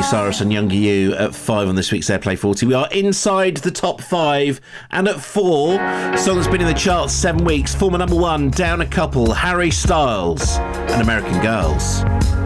Miley Cyrus and Younger You at 5 on this week's Airplay 40. We are inside the top 5, and at 4, song that's been in the charts 7 weeks, former number 1, down a couple, Harry Styles and American Girls.